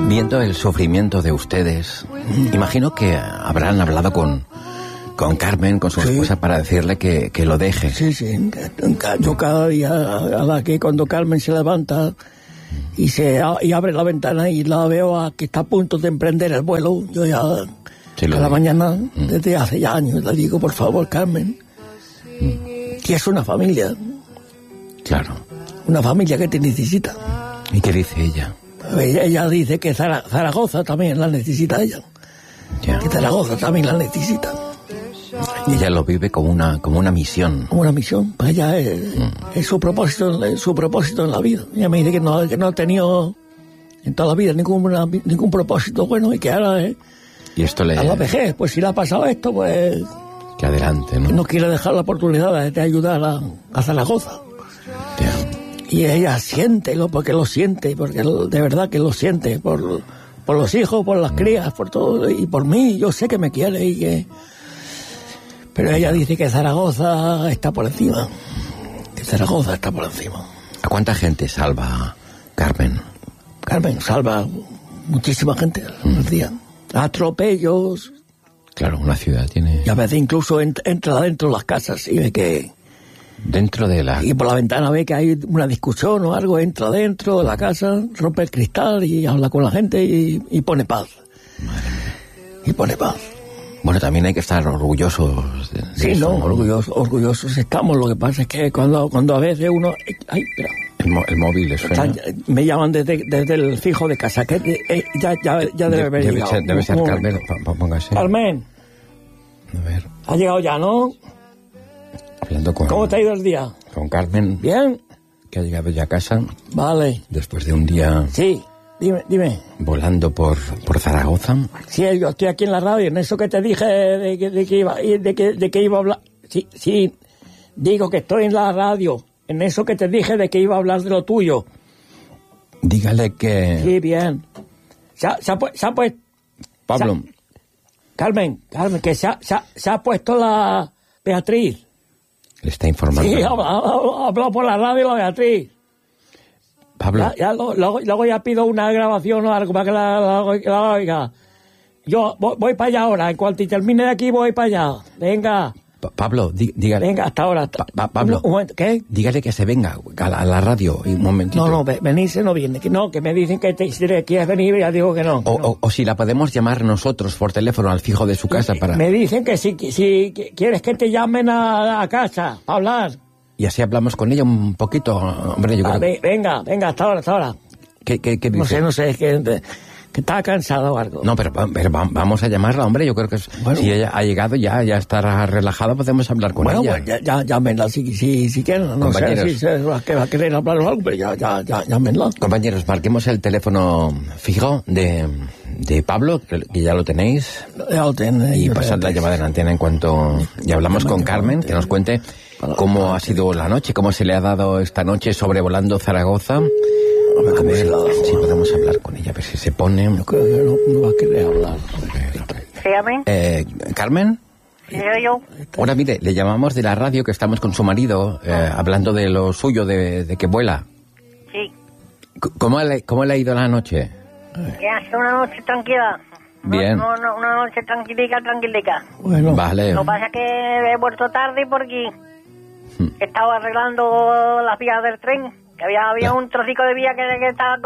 Viendo el sufrimiento de ustedes, imagino que habrán hablado con Carmen, con su esposa, para decirle que lo deje. Sí. Yo cada día, cuando Carmen se levanta y abre la ventana y la veo que está a punto de emprender el vuelo, yo ya cada mañana, desde hace ya años, le digo, por favor, Carmen, que es una familia. Claro. Una familia que te necesita. ¿Y qué dice ella? Ella dice que Zaragoza también la necesita ella. Ya. Que Zaragoza también la necesita. Ella lo vive como una misión. Como una misión. Pues ella es su propósito en la vida. Ella me dice que no ha tenido en toda la vida ningún propósito bueno y que ahora y esto a la vejez, pues si le ha pasado esto, pues que adelante, ¿no? No quiere dejar la oportunidad de ayudar a Zaragoza. Ya. Y ella siéntelo, porque de verdad que lo siente, por los hijos, por las crías, por todo, y por mí. Yo sé que me quiere pero ella dice que Zaragoza está por encima. Que Zaragoza está por encima. ¿A cuánta gente salva Carmen? Carmen salva muchísima gente al día. Atropellos. Claro, una ciudad tiene... Y a veces incluso entra dentro de las casas y ve que... Dentro de la... Y por la ventana ve que hay una discusión o algo, entra dentro de la casa, rompe el cristal y habla con la gente y pone paz. Madre mía. Y pone paz. Bueno, también hay que estar orgullosos de sí, eso, no, orgullosos estamos. Lo que pasa es que cuando a veces uno... Ay, espera. El móvil le suena. Me llaman desde el fijo de casa, que ya debe haber llegado. Debe ser Carmen, póngase. Carmen. A ver. Ha llegado ya, ¿no? Hablando con... ¿Cómo te ha ido el día? Con Carmen. ¿Bien? Que ha llegado ya a casa. Vale. Después de un día... Sí, dime. Volando por Zaragoza. Sí, yo estoy aquí en la radio, en eso que te dije de que iba a hablar... Sí, digo que estoy en la radio, en eso que te dije de que iba a hablar de lo tuyo. Dígale que... Sí, bien. Se ha puesto... Pablo. Carmen, que se ha puesto la Beatriz. Le está informando. Sí, ha hablado por la radio la Beatriz. Pablo. Luego ya pido una grabación o algo para que la oiga. Yo voy para allá ahora. En cuanto termine de aquí, voy para allá. Venga. Pablo, dígale. Venga, hasta ahora. Pablo, un momento, ¿qué? Dígale que se venga a la radio un momentito. No, venirse no viene. Que me dicen que si quieres venir, ya digo que no. O si la podemos llamar nosotros por teléfono al fijo de su casa para... Me dicen que si quieres que te llamen a casa para hablar. Y así hablamos con ella un poquito, hombre, yo creo que... Venga, hasta ahora. ¿Qué dice? No sé, es que está cansada o algo. No, pero vamos a llamarla, hombre, yo creo que si ella ha llegado ya estará relajada, podemos hablar con ella. Bueno, pues ya llámenla si quieren, no sé si va a querer hablar o algo, pero ya llámenla. Compañeros, marquemos el teléfono fijo de Pablo, que ya lo tenéis. Ya lo tenéis. Y pasad la llamada en antena en cuanto... Y hablamos con Carmen, que nos cuente cómo ha sido la noche, cómo se le ha dado esta noche sobrevolando Zaragoza. A ver si podemos hablar con ella, a ver si se pone... Yo creo que no va a querer hablar. Dígame. ¿Carmen? Sí, soy yo. Ahora, mire, le llamamos de la radio, que estamos con su marido, hablando de lo suyo, de que vuela. Sí. ¿Cómo le ha ido la noche? Que ha sido una noche tranquila. Bien. No, una noche tranquilica. Bueno. Vale. Lo que pasa es que he vuelto tarde porque estaba arreglando las vías del tren. Que había un trocico de vía que estaba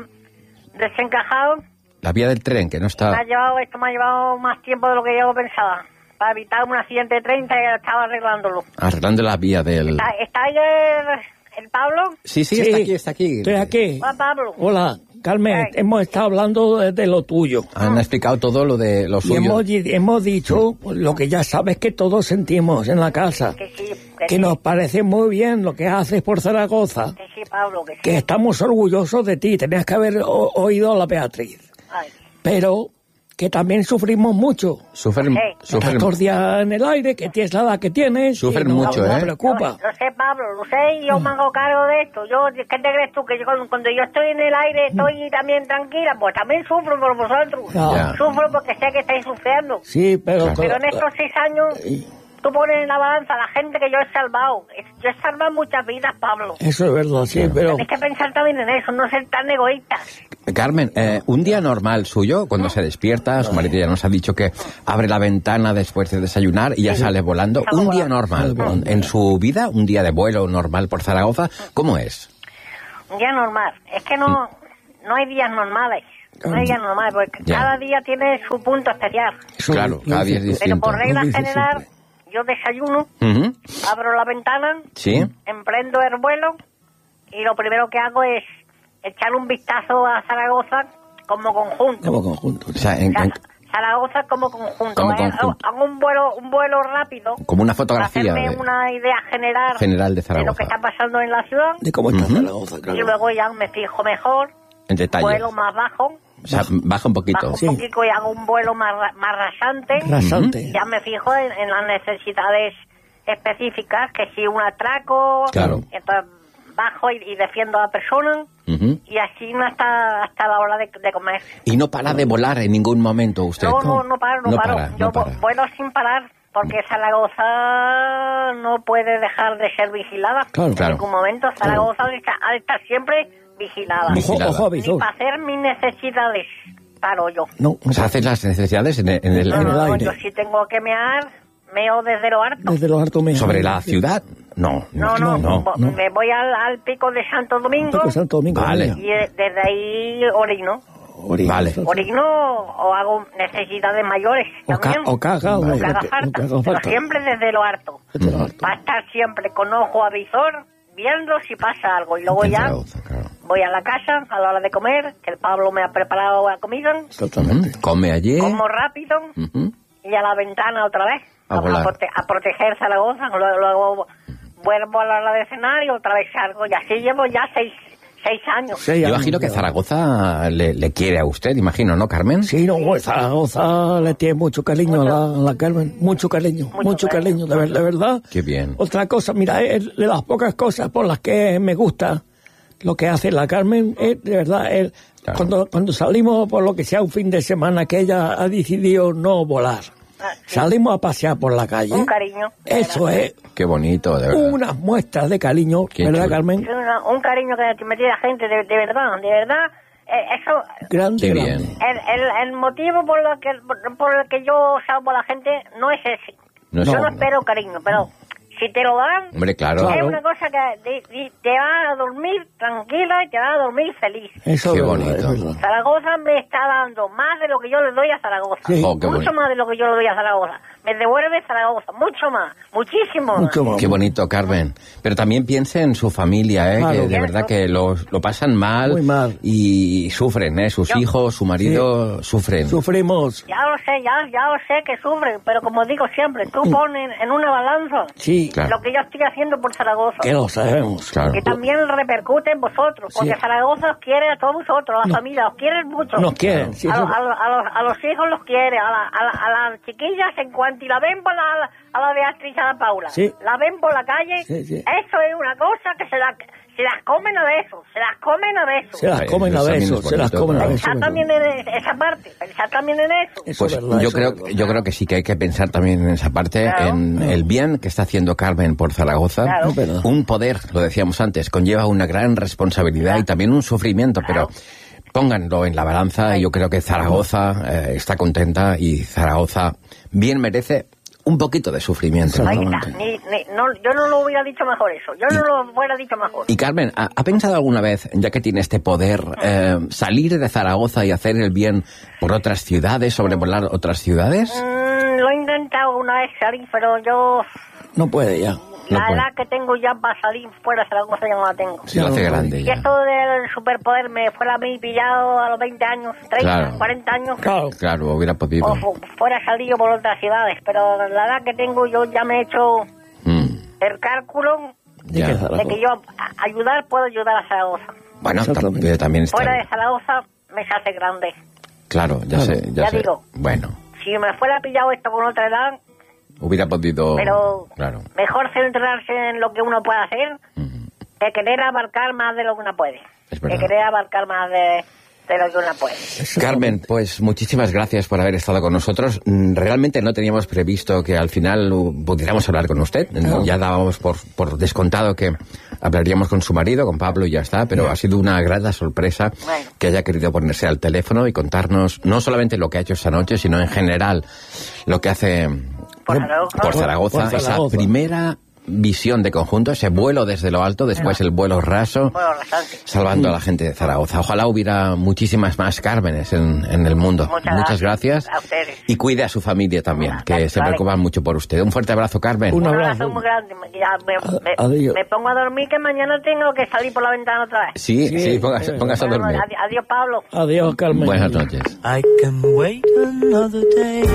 desencajado. La vía del tren, que no está... Esto me ha llevado más tiempo de lo que yo pensaba. Para evitar un accidente de tren, estaba arreglándolo. Arreglando la vía del... ¿Está ahí el Pablo? Sí, está aquí. Estoy aquí. Hola, Pablo. Hola, Carmen, hemos estado hablando de lo tuyo. Han explicado todo lo de lo suyo. Y hemos dicho lo que ya sabes que todos sentimos en la casa. Que nos parece muy bien lo que haces por Zaragoza. Que sí, Pablo, que sí. Que estamos orgullosos de ti. Tenías que haber oído a la Beatriz. Ay. Pero que también sufrimos mucho. Sufren Estás todos los días en el aire, que tienes la edad que tienes. Sufren mucho, no preocupa. Lo sé, Pablo, lo sé, y yo me hago cargo de esto. ¿Qué te crees tú? Que cuando yo estoy en el aire estoy también tranquila, pues también sufro por vosotros. Ya. Sufro porque sé que estáis sufriendo. Sí, pero en estos 6 años tú pones en la balanza a la gente que yo he salvado. Yo he salvado muchas vidas, Pablo. Eso es verdad, sí, pero... Tienes que pensar también en eso, no ser tan egoístas. Carmen, un día normal suyo, cuando se despierta, su marido ya nos ha dicho que abre la ventana después de desayunar y ya sale volando. Un día normal, en su vida, un día de vuelo normal por Zaragoza, ¿cómo es? Un día normal. Es que no hay días normales. No hay días normales, porque cada día tiene su punto especial. Claro, cada día es distinto. Pero por regla general, yo desayuno, abro la ventana, emprendo el vuelo y lo primero que hago es echar un vistazo a Zaragoza como conjunto. O sea, Zaragoza como conjunto. Hago un vuelo rápido. Como una fotografía. Para hacerme una idea general de Zaragoza. De lo que está pasando en la ciudad. De cómo está Zaragoza, claro. Y luego ya me fijo mejor. En detalle. Vuelo más bajo. O sea, baja un poquito. Bajo un poquito y hago un vuelo más rasante. Ya me fijo en las necesidades específicas, que si un atraco, entonces bajo y defiendo a la persona, y así hasta la hora de comer. ¿Y no para de volar en ningún momento usted? No paro. Yo vuelo sin parar, porque Zaragoza no puede dejar de ser vigilada. En ningún momento Zaragoza ha de estar siempre vigilada. Ojo, y para hacer mis necesidades paro yo. No, o sea, haces las necesidades en el aire. Yo si tengo que mear, meo desde lo harto. Desde lo harto meo. ¿Sobre la ciudad? No. Me voy al pico de Santo Domingo. Vale. Y desde ahí orino. Vale. Orino o hago necesidades mayores también. O caga pero siempre desde lo harto. Va a estar siempre con ojo avisor, viendo si pasa algo. Y luego ya voy a la casa a la hora de comer, que el Pablo me ha preparado la comida. Come allí. Como rápido y a la ventana otra vez. A proteger Zaragoza. Luego vuelvo a la hora de cenar y otra vez salgo. Y así llevo ya 6 años. Yo imagino que Zaragoza le quiere a usted, imagino, ¿no, Carmen? Sí, no, Zaragoza le tiene mucho cariño a la Carmen. Mucho cariño, de verdad. Qué bien. Otra cosa, mira, de las pocas cosas por las que me gusta lo que hace la Carmen, de verdad, cuando salimos por lo que sea un fin de semana que ella ha decidido no volar. Salimos a pasear por la calle. Un cariño. Eso es. Qué bonito, de verdad. Unas muestras de cariño, ¿verdad, Carmen? Un cariño que me tiene la gente, de verdad. Eso. Grande. El motivo por el que yo salvo a la gente no es ese. Yo no espero cariño, pero si te lo dan, hombre, claro. Es una cosa que te va a dormir tranquila y te va a dormir feliz. Eso qué es bonito. verdad. Zaragoza me está dando más de lo que yo le doy a Zaragoza. Sí. Mucho más de lo que yo le doy a Zaragoza. Me devuelve Zaragoza, mucho más, muchísimo más. Qué bonito, Carmen. Pero también piense en su familia, claro, que de verdad que lo pasan mal, muy mal y sufren, sus hijos, su marido sufren. Sufrimos. Ya lo sé que sufren, pero como digo siempre, tú pones en una balanza lo que yo estoy haciendo por Zaragoza. Que lo sabemos. Claro. Que también repercute en vosotros, porque Zaragoza os quiere a todos vosotros, a la familia, os quieren mucho. Nos quieren. Sí, a los hijos los quiere, a las chiquillas en cuanto y la ven por a la Beatriz y a la Paula. Sí. La ven por la calle. Sí. Eso es una cosa que se las comen a besos. Se las comen a besos. Pensar también en esa parte. Pensar también en eso. Pues yo creo que sí que hay que pensar también en esa parte, en el bien que está haciendo Carmen por Zaragoza. Un poder, lo decíamos antes, conlleva una gran responsabilidad y también un sufrimiento, pero pónganlo en la balanza y yo creo que Zaragoza está contenta y Zaragoza bien merece un poquito de sufrimiento. Ahí está. Yo no lo hubiera dicho mejor eso. Yo no lo hubiera dicho mejor. Y Carmen, ¿ha pensado alguna vez, ya que tiene este poder, salir de Zaragoza y hacer el bien por otras ciudades, sobrevolar otras ciudades? Lo he intentado una vez salir, pero yo... No puede ya. La edad que tengo ya para salir fuera de Zaragoza ya no la tengo. Se lo hace grande y ya. esto del superpoder me fuera a mí pillado a los 20 años, 30, 40 años. Claro, hubiera podido. O fuera salido por otras ciudades, pero la edad que tengo yo ya me he hecho el cálculo de que yo puedo ayudar a Zaragoza. Bueno, también está. Fuera de Zaragoza me se hace grande. Claro, ya sé. Digo, bueno. Si me fuera pillado esto con otra edad... Hubiera podido... Pero mejor centrarse en lo que uno puede hacer que querer abarcar más de lo que uno puede. Que querer abarcar más de de lo que una puede. Carmen, pues muchísimas gracias por haber estado con nosotros. Realmente no teníamos previsto que al final pudiéramos hablar con usted. No. Ya dábamos por descontado que hablaríamos con su marido, con Pablo, y ya está, pero ha sido una grata sorpresa que haya querido ponerse al teléfono y contarnos no solamente lo que ha hecho esta noche, sino en general lo que hace por Zaragoza. Esa primera visión de conjunto, ese vuelo desde lo alto, después el vuelo raso, salvando a la gente de Zaragoza. Ojalá hubiera muchísimas más Cármenes en el mundo. Muchas gracias. A ustedes. Y cuide a su familia también, que se preocupan mucho por usted. Un fuerte abrazo, Carmen. Un abrazo muy grande. Me pongo a dormir, que mañana tengo que salir por la ventana otra vez. Sí, póngase a dormir. Adiós, Pablo. Adiós, Carmen. Buenas noches. I can wait another day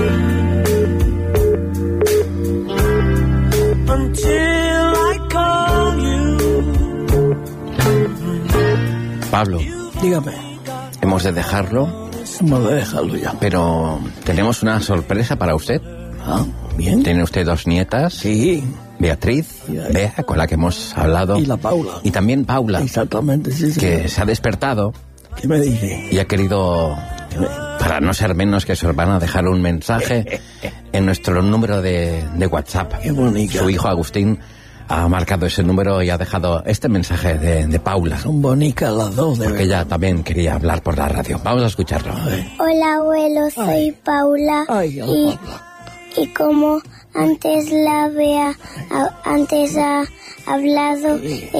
until I call you. Pablo, dígame. Hemos de dejarlo. Hemos de dejarlo ya. Pero tenemos una sorpresa para usted. Ah, bien. Tiene usted 2 nietas. Sí. Beatriz, Bea, con la que hemos hablado. Y la Paula. Y también Paula. Exactamente, sí. Que se ha despertado. ¿Qué me dice? Y ha querido, para no ser menos que su hermana, dejar un mensaje en nuestro número de WhatsApp. Qué bonita. Su hijo Agustín ha marcado ese número y ha dejado este mensaje de Paula. Son bonitas las dos, porque ella también quería hablar por la radio. Vamos a escucharlo. Hola, abuelo, soy Paula. Paula. Y como antes la Bea antes ha hablado,